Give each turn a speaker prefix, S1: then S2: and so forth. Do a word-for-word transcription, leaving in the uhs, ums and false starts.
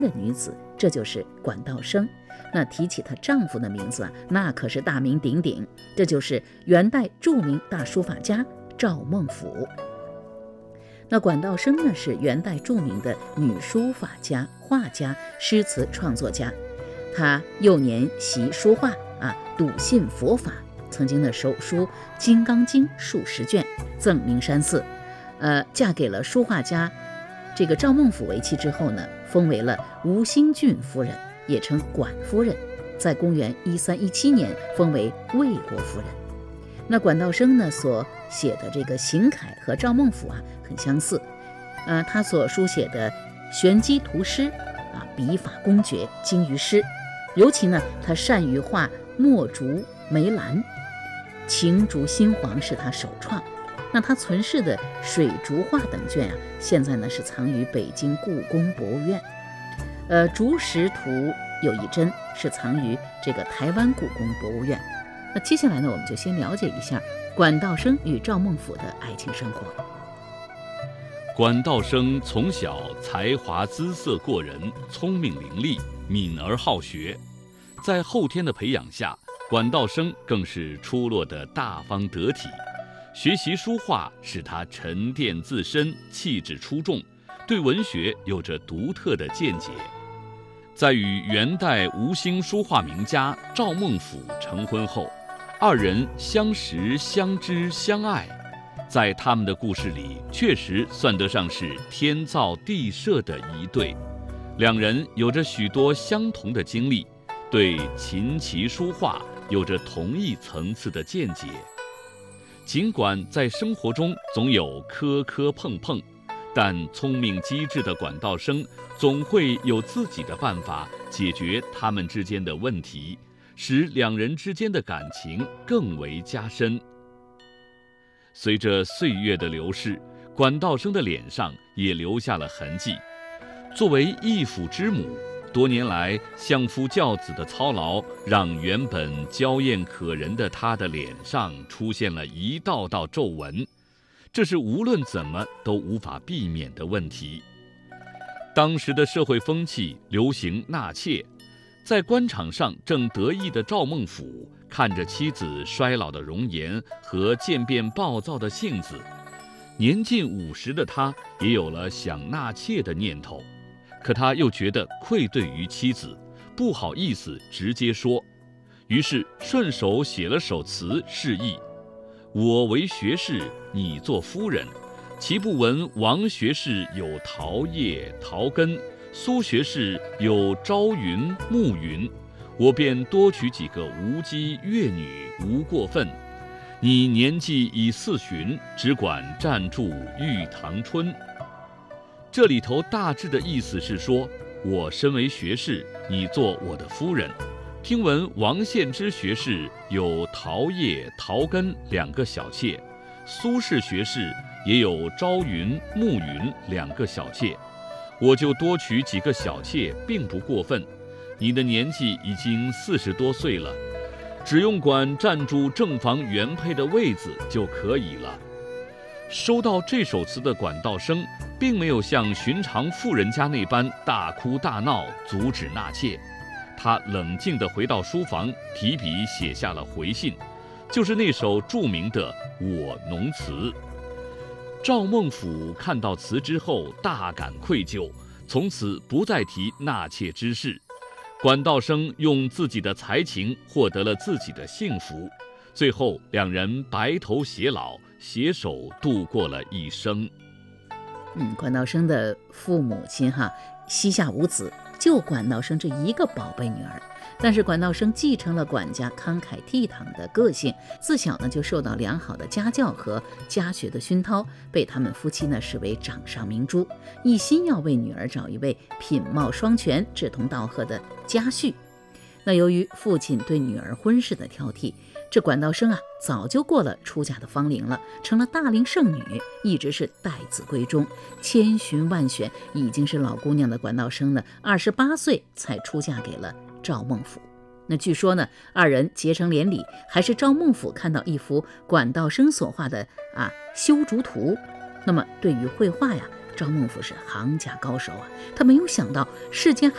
S1: 的女子，这就是管道生。那提起她丈夫的名字啊，那可是大名鼎鼎，这就是元代著名大书法家赵孟頫。那管道生呢，是元代著名的女书法家、画家、诗词创作家。她幼年习书画啊，笃信佛法，曾经呢手书《金刚经》数十卷，赠名山寺。呃，嫁给了书画家这个赵孟頫为妻之后呢，封为了吴兴郡夫人，也称管夫人。在公元一三一七年，封为魏国夫人。那管道生呢所写的这个行楷和赵孟頫啊很相似，呃，他所书写的玄机图诗啊，笔法公绝，精于诗。尤其呢，他善于画墨竹、梅兰，晴竹、新黄是他首创。那他存世的水竹画等卷啊，现在呢是藏于北京故宫博物院。呃，竹石图有一针是藏于这个台湾故宫博物院。那接下来呢，我们就先了解一下管道生与赵孟頫的爱情生活。
S2: 管道生从小才华姿色过人，聪明伶俐，敏而好学。在后天的培养下，管道生更是出落得大方得体。学习书画使他沉淀自身，气质出众，对文学有着独特的见解。在与元代吴兴书画名家赵孟頫成婚后，二人相识、相知、相爱，在他们的故事里，确实算得上是天造地设的一对。两人有着许多相同的经历，对琴棋书画有着同一层次的见解。尽管在生活中总有磕磕碰碰，但聪明机智的管道生总会有自己的办法解决他们之间的问题，使两人之间的感情更为加深。随着岁月的流逝，管道生的脸上也留下了痕迹。作为义父之母，多年来相夫教子的操劳，让原本娇艳可人的她的脸上出现了一道道皱纹，这是无论怎么都无法避免的问题。当时的社会风气流行纳妾，在官场上正得意的赵孟頫看着妻子衰老的容颜和渐变暴躁的性子，年近五十的他也有了想纳妾的念头。可他又觉得愧对于妻子，不好意思直接说，于是顺手写了首词示意：我为学士，你做夫人。岂不闻王学士有桃叶、桃根，苏学士有朝云、暮云，我便多娶几个无姬越女，无过分。你年纪已四旬，只管暂住玉堂春。这里头大致的意思是说，我身为学士，你做我的夫人。听闻王献之学士有桃叶、桃根两个小妾，苏轼学士也有朝云、暮云两个小妾，我就多娶几个小妾，并不过分。你的年纪已经四十多岁了，只用管占住正房原配的位子就可以了。收到这首词的管道生，并没有像寻常富人家那般大哭大闹阻止纳妾，他冷静地回到书房，提笔写下了回信，就是那首著名的《我农词》。赵孟頫看到词之后大感愧疚，从此不再提纳妾之事。管道生用自己的才情获得了自己的幸福，最后两人白头偕老，携手度过了一生。
S1: 嗯，管道生的父母亲哈膝下无子，就管道生这一个宝贝女儿。但是管道生继承了管家慷慨倜傥的个性，自小呢就受到良好的家教和家学的熏陶，被他们夫妻呢视为掌上明珠，一心要为女儿找一位品貌双全、志同道合的家婿。那由于父亲对女儿婚事的挑剔，这管道生啊早就过了出嫁的芳龄了，成了大龄剩女，一直是待字闺中。千寻万选，已经是老姑娘的管道生呢，二十八岁才出嫁给了赵孟頫。那据说呢，二人结成连理，还是赵孟頫看到一幅管道生所画的啊修竹图。那么对于绘画呀，赵孟頫是行家高手啊，他没有想到世间还